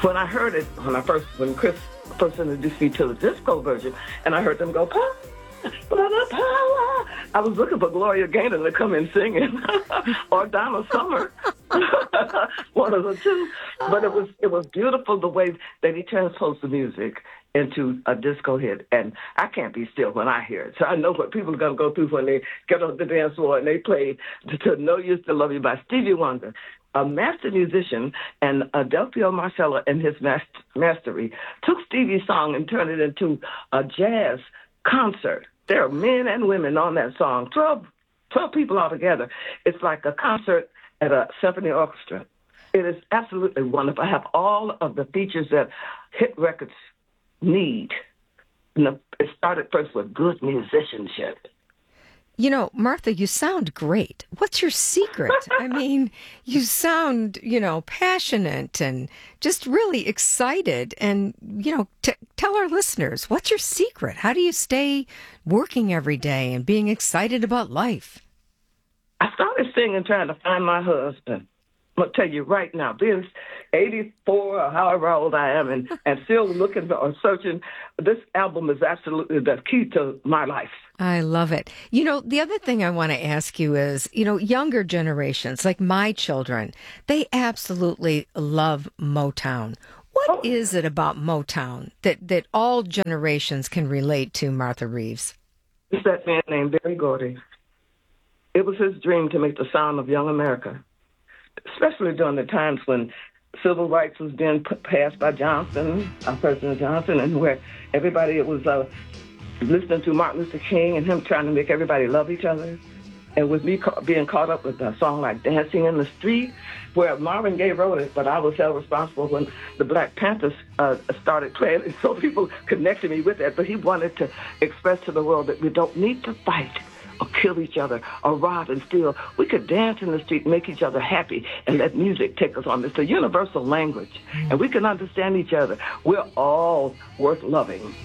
When I heard it, when Chris first introduced me to the disco version, and I heard them go, power, power, I was looking for Gloria Gaynor to come in singing, or Donna Summer, one of the two. But it was beautiful the way that he transposed the music into a disco hit, and I can't be still when I hear it. So I know what people are going to go through when they get on the dance floor and they play "To Know You Still Love You" by Stevie Wonder, a master musician, and Delpio Marcella in his mastery took Stevie's song and turned it into a jazz concert. There are men and women on that song, 12 people altogether. It's like a concert at a symphony orchestra. It is absolutely wonderful. I have all of the features that hit records need. It started first with good musicianship. You know, Martha, you sound great. What's your secret? I mean, you sound, passionate and just really excited. And, tell our listeners, what's your secret? How do you stay working every day and being excited about life? I started singing trying to find my husband. I'm going to tell you right now, being 84 or however old I am and still looking for or searching, this album is absolutely the key to my life. I love it. The other thing I want to ask you is, younger generations, like my children, they absolutely love Motown. What is it about Motown that all generations can relate to, Martha Reeves? It's that man named Berry Gordy. It was his dream to make the sound of young America, especially during the times when civil rights was being passed by President Johnson, and where everybody was listening to Martin Luther King and him trying to make everybody love each other. And with me being caught up with a song like Dancing in the Street, where Marvin Gaye wrote it, but I was held responsible when the Black Panthers started playing it, so people connected me with that. But he wanted to express to the world that we don't need to fight or kill each other or rob and steal. We could dance in the street, make each other happy, and let music take us on. It's a universal language, and we can understand each other. We're all worth loving.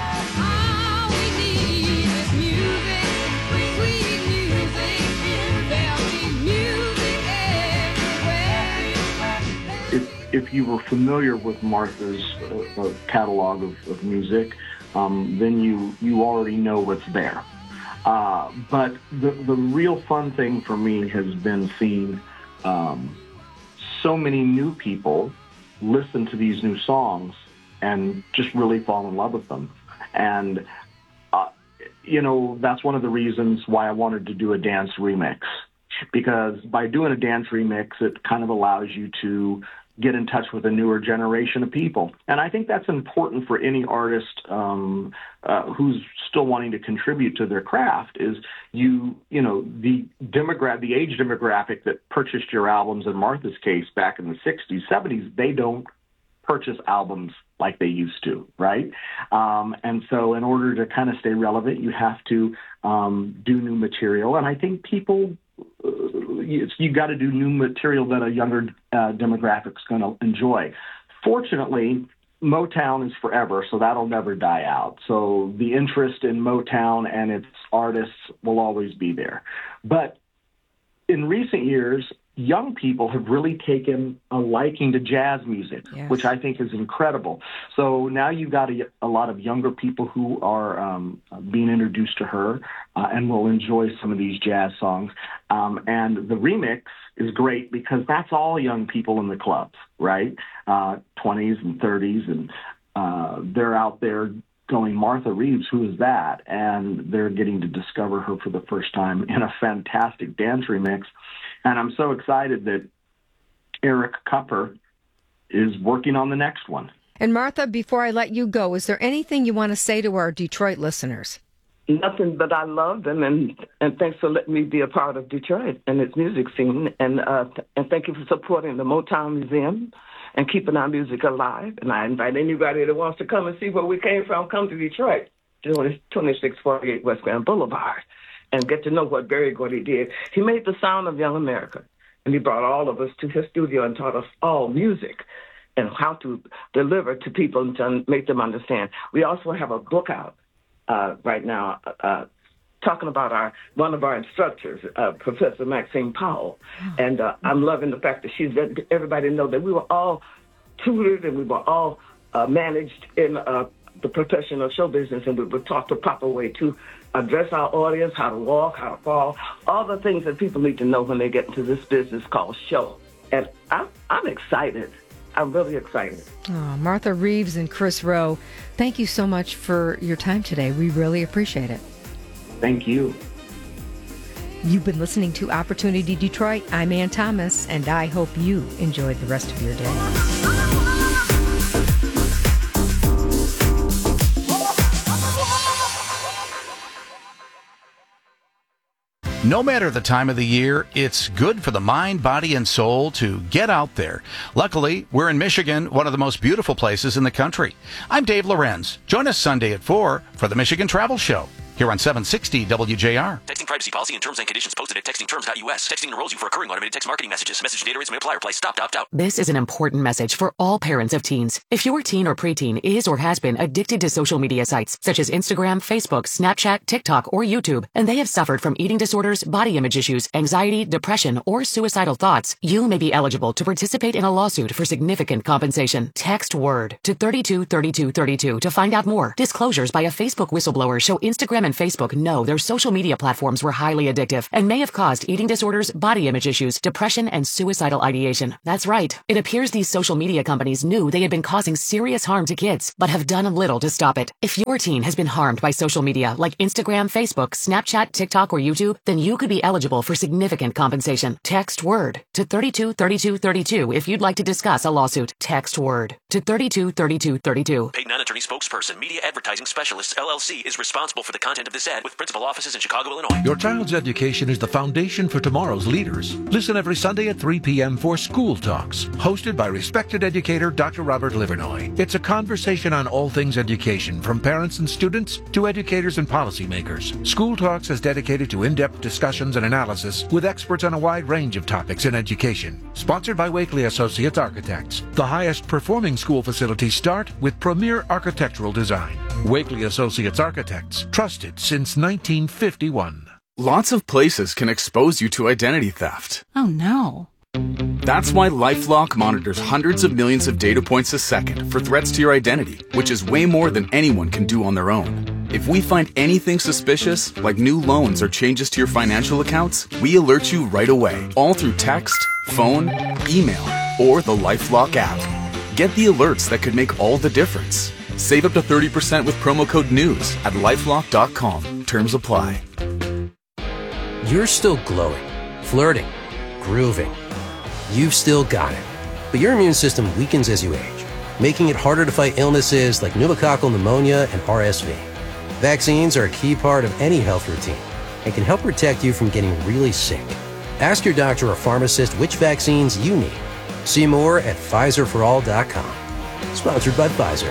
If you were familiar with Martha's catalog of music, then you already know what's there. But the real fun thing for me has been seeing so many new people listen to these new songs and just really fall in love with them. And, that's one of the reasons why I wanted to do a dance remix, because by doing a dance remix, it kind of allows you to get in touch with a newer generation of people. And I think that's important for any artist who's still wanting to contribute to their craft is the age demographic that purchased your albums, in Martha's case, back in the 60s, 70s, they don't purchase albums like they used to, right? And so in order to kind of stay relevant, you have to do new material. And I think people, you got to do new material that a younger demographic's going to enjoy. Fortunately, Motown is forever, so that'll never die out. So the interest in Motown and its artists will always be there. But in recent years, young people have really taken a liking to jazz music, yes, which I think is incredible. So now you've got a lot of younger people who are being introduced to her and will enjoy some of these jazz songs. And the remix is great because that's all young people in the clubs, right? 20s and 30s, and they're out there going, Martha Reeves, who is that? And they're getting to discover her for the first time in a fantastic dance remix. And I'm so excited that Eric Kupper is working on the next one. And Martha, before I let you go, is there anything you want to say to our Detroit listeners? Nothing, but I love them, and thanks for letting me be a part of Detroit and its music scene. And thank you for supporting the Motown Museum and keeping our music alive. And I invite anybody that wants to come and see where we came from, come to Detroit, 2648 West Grand Boulevard, and get to know what Berry Gordy did. He made the sound of young America, and he brought all of us to his studio and taught us all music and how to deliver to people and to make them understand. We also have a book out right now talking about one of our instructors, Professor Maxine Powell. And I'm loving the fact that she's let everybody know that we were all tutored and we were all managed in the profession of show business, and we were taught the proper way to address our audience, how to walk, how to fall, all the things that people need to know when they get into this business called show. And I'm excited. I'm really excited. Oh, Martha Reeves and Chris Rowe, thank you so much for your time today. We really appreciate it. Thank you. You've been listening to Opportunity Detroit. I'm Ann Thomas, and I hope you enjoyed the rest of your day. No matter the time of the year, it's good for the mind, body, and soul to get out there. Luckily, we're in Michigan, one of the most beautiful places in the country. I'm Dave Lorenz. Join us Sunday at 4 for the Michigan Travel Show here on 760 WJR. Texting privacy policy and terms and conditions posted at textingterms.us. Texting enrolls you for recurring automated text marketing messages. Message data rates may apply. Reply stop to opt out. This is an important message for all parents of teens. If your teen or preteen is or has been addicted to social media sites such as Instagram, Facebook, Snapchat, TikTok, or YouTube, and they have suffered from eating disorders, body image issues, anxiety, depression, or suicidal thoughts, you may be eligible to participate in a lawsuit for significant compensation. Text WORD to 323232 to find out more. Disclosures by a Facebook whistleblower show Instagram and Facebook know their social media platforms were highly addictive and may have caused eating disorders, body image issues, depression, and suicidal ideation. That's right. It appears these social media companies knew they had been causing serious harm to kids, but have done little to stop it. If your teen has been harmed by social media like Instagram, Facebook, Snapchat, TikTok, or YouTube, then you could be eligible for significant compensation. Text WORD to 323232 if you'd like to discuss a lawsuit. Text WORD to 323232. Paid non-attorney spokesperson, Media Advertising Specialists, LLC, is responsible for the content of this ad with principal offices in Chicago, Illinois. Your child's education is the foundation for tomorrow's leaders. Listen every Sunday at 3 p.m. for School Talks, hosted by respected educator Dr. Robert Livernoy. It's a conversation on all things education, from parents and students to educators and policymakers. School Talks is dedicated to in-depth discussions and analysis with experts on a wide range of topics in education. Sponsored by Wakely Associates Architects. The highest performing school facilities start with premier architectural design. Wakely Associates Architects, trusted since 1951. Lots of places can expose you to identity theft. Oh no. That's why LifeLock monitors hundreds of millions of data points a second for threats to your identity, which is way more than anyone can do on their own. If we find anything suspicious, like new loans or changes to your financial accounts, we alert you right away, all through text, phone, email, or the LifeLock app. Get the alerts that could make all the difference. Save up to 30% with promo code NEWS at LifeLock.com. Terms apply. You're still glowing, flirting, grooving. You've still got it. But your immune system weakens as you age, making it harder to fight illnesses like pneumococcal pneumonia and RSV. Vaccines are a key part of any health routine and can help protect you from getting really sick. Ask your doctor or pharmacist which vaccines you need. See more at PfizerForAll.com. Sponsored by Pfizer.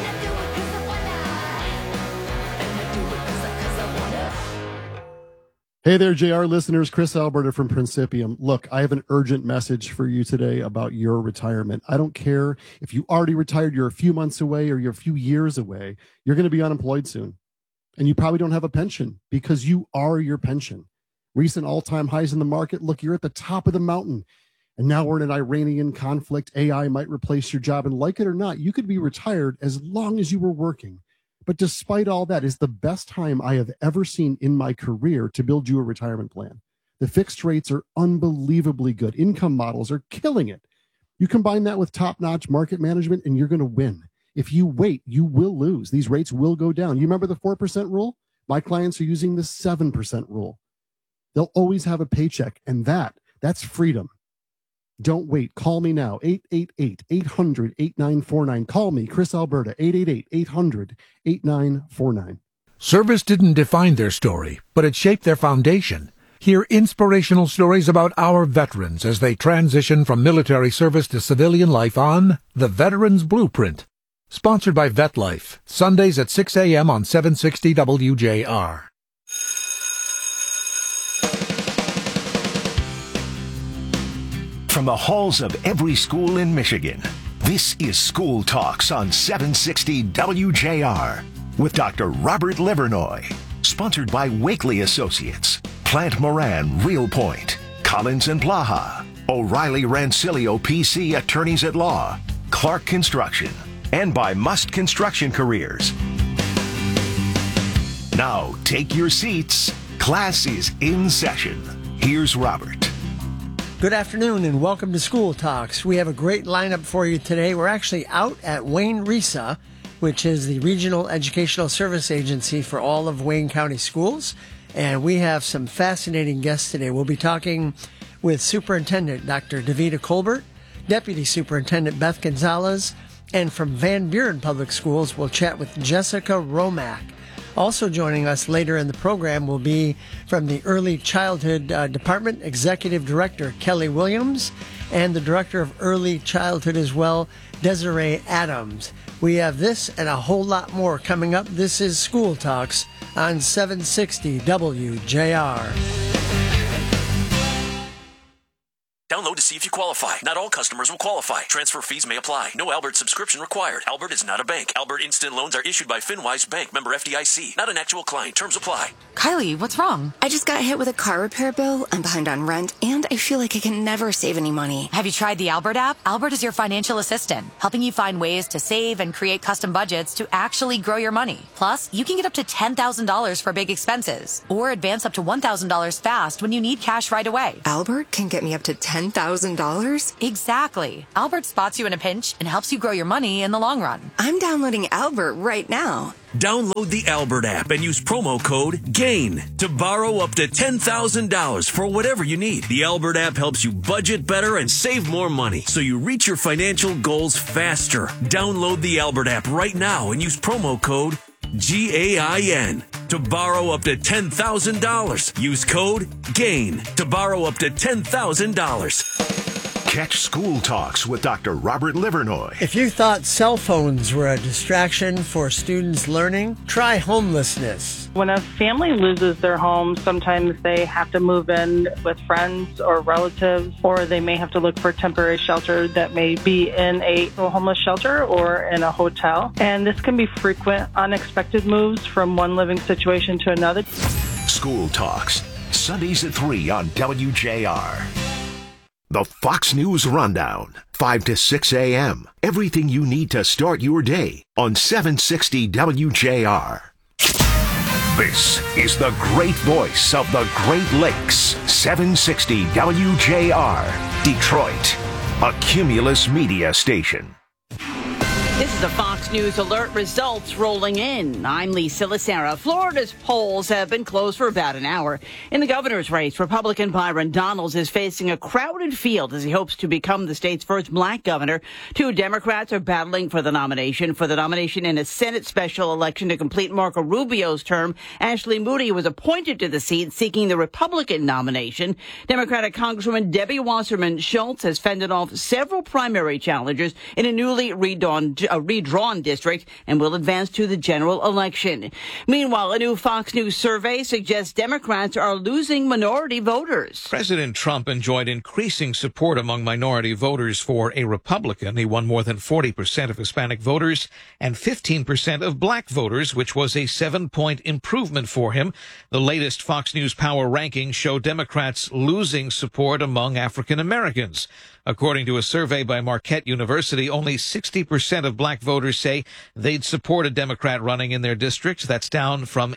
Hey there, JR listeners. Chris Alberta from Principium. Look, I have an urgent message for you today about your retirement. I don't care if you already retired, you're a few months away, or you're a few years away. You're going to be unemployed soon. And you probably don't have a pension because you are your pension. Recent all-time highs in the market. Look, you're at the top of the mountain. And now we're in an Iranian conflict. AI might replace your job. And like it or not, you could be retired as long as you were working. But despite all that, it's the best time I have ever seen in my career to build you a retirement plan. The fixed rates are unbelievably good. Income models are killing it. You combine that with top-notch market management, and you're going to win. If you wait, you will lose. These rates will go down. You remember the 4% rule? My clients are using the 7% rule. They'll always have a paycheck, and that's freedom. Don't wait. Call me now, 888-800-8949. Call me, Chris Alberta, 888-800-8949. Service didn't define their story, but it shaped their foundation. Hear inspirational stories about our veterans as they transition from military service to civilian life on The Veterans Blueprint. Sponsored by VetLife, Sundays at 6 a.m. on 760 WJR. From the halls of every school in Michigan, this is School Talks on 760 WJR with Dr. Robert Livernoy. Sponsored by Wakely Associates, Plant Moran, Real Point, Collins and Blaha, O'Reilly Rancilio PC Attorneys at Law, Clark Construction and by Must Construction Careers. Now, take your seats. Class is in session. Here's Robert. Good afternoon and welcome to School Talks. We have a great lineup for you today. We're actually out at Wayne RESA, which is the Regional Educational Service Agency for all of Wayne County schools. And we have some fascinating guests today. We'll be talking with Superintendent Dr. Davida Colbert, Deputy Superintendent Beth Gonzalez, and from Van Buren Public Schools, we'll chat with Jessica Romack. Also joining us later in the program will be from the Early Childhood Department, Executive Director Kelly Williams, and the Director of Early Childhood as well, Desiree Adams. We have this and a whole lot more coming up. This is School Talks on 760 WJR. Download to see if you qualify. Not all customers will qualify. Transfer fees may apply. No Albert subscription required. Albert is not a bank. Albert Instant Loans are issued by FinWise Bank, member FDIC. Not an actual client. Terms apply. Kylie, what's wrong? I just got hit with a car repair bill. I'm behind on rent, and I feel like I can never save any money. Have you tried the Albert app? Albert is your financial assistant, helping you find ways to save and create custom budgets to actually grow your money. Plus, you can get up to $10,000 for big expenses, or advance up to $1,000 fast when you need cash right away. Albert can get me up to $10,000? Exactly. Albert spots you in a pinch and helps you grow your money in the long run. I'm downloading Albert right now. Download the Albert app and use promo code GAIN to borrow up to $10,000 for whatever you need. The Albert app helps you budget better and save more money so you reach your financial goals faster. Download the Albert app right now and use promo code GAIN to borrow up to $10,000. Use code GAIN to borrow up to $10,000. Catch School Talks with Dr. Robert Livernoy. If you thought cell phones were a distraction for students learning, try homelessness. When a family loses their home, sometimes they have to move in with friends or relatives, or they may have to look for temporary shelter that may be in a homeless shelter or in a hotel. And this can be frequent, unexpected moves from one living situation to another. School Talks, Sundays at 3 on WJR. The Fox News Rundown, 5 to 6 a.m. Everything you need to start your day on 760 WJR. This is the great voice of the Great Lakes, 760 WJR, Detroit, a Cumulus media station. This is a Fox News Alert. Results rolling in. I'm Lisa Lacera. Florida's polls have been closed for about an hour. In the governor's race, Republican Byron Donalds is facing a crowded field as he hopes to become the state's first black governor. Two Democrats are battling for the nomination. For the nomination in a Senate special election to complete Marco Rubio's term, Ashley Moody was appointed to the seat seeking the Republican nomination. Democratic Congresswoman Debbie Wasserman Schultz has fended off several primary challengers in a newly redrawn district and will advance to the general election. Meanwhile, a new Fox News survey suggests Democrats are losing minority voters. President Trump enjoyed increasing support among minority voters for a Republican. He won more than 40% of Hispanic voters and 15% of black voters, which was a 7-point improvement for him. The latest Fox News Power rankings show Democrats losing support among African Americans. According to a survey by Marquette University, only 60% of black voters say they'd support a Democrat running in their district. That's down from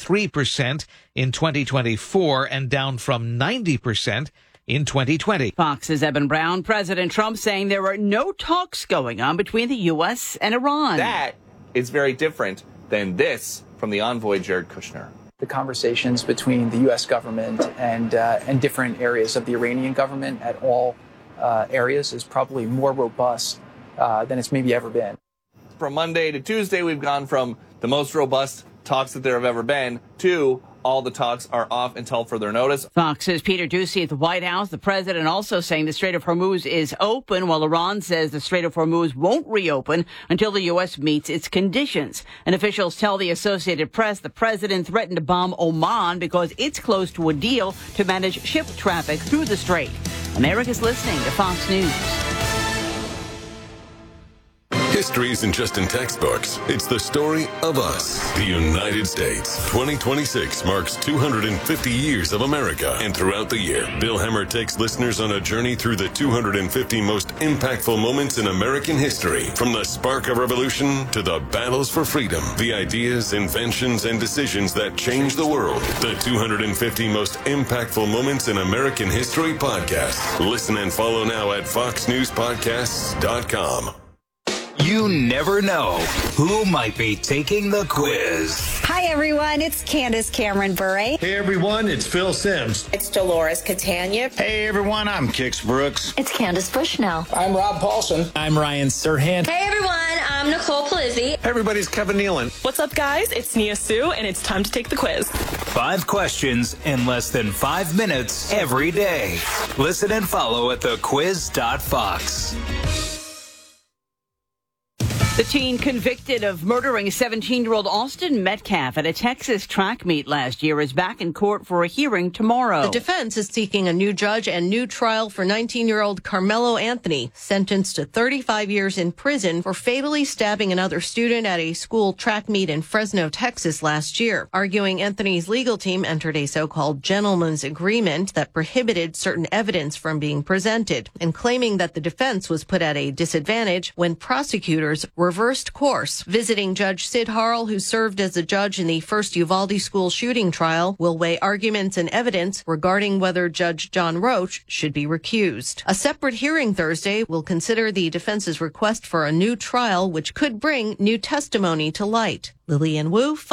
83% in 2024 and down from 90% in 2020. Fox's Eben Brown. President Trump saying there are no talks going on between the U.S. and Iran. That is very different than this from the envoy Jared Kushner. The conversations between the U.S. government and different areas of the Iranian government at all areas is probably more robust than it's maybe ever been. From Monday to Tuesday, we've gone from the most robust talks that there have ever been to all the talks are off until further notice. Fox's Peter Doocy at the White House. The president also saying the Strait of Hormuz is open, while Iran says the Strait of Hormuz won't reopen until the U.S. meets its conditions. And officials tell the Associated Press the president threatened to bomb Oman because it's close to a deal to manage ship traffic through the strait. America's listening to Fox News. History isn't just in textbooks. It's the story of us, the United States. 2026 marks 250 years of America. And throughout the year, Bill Hemmer takes listeners on a journey through the 250 most impactful moments in American history. From the spark of revolution to the battles for freedom, the ideas, inventions, and decisions that changed the world. The 250 most impactful moments in American history podcast. Listen and follow now at foxnewspodcasts.com. You never know who might be taking the quiz. Hi, everyone. It's Candace Cameron Bure. Hey, everyone. It's Phil Sims. It's Dolores Catania. Hey, everyone. I'm Kix Brooks. It's Candace Bushnell. I'm Rob Paulson. I'm Ryan Serhant. Hey, everyone. I'm Nicole Palizzi. Hey, everybody's Kevin Nealon. What's up, guys? It's Nia Sue, and it's time to take the quiz. 5 questions in less than 5 minutes every day. Listen and follow at thequiz.fox. The teen convicted of murdering 17-year-old Austin Metcalf at a Texas track meet last year is back in court for a hearing tomorrow. The defense is seeking a new judge and new trial for 19-year-old Carmelo Anthony, sentenced to 35 years in prison for fatally stabbing another student at a school track meet in Fresno, Texas last year. Arguing Anthony's legal team entered a so-called gentleman's agreement that prohibited certain evidence from being presented, and claiming that the defense was put at a disadvantage when prosecutors reversed course. Visiting Judge Sid Harrell, who served as a judge in the first Uvalde school shooting trial, will weigh arguments and evidence regarding whether Judge John Roach should be recused. A separate hearing Thursday will consider the defense's request for a new trial, which could bring new testimony to light. Lillian Wu,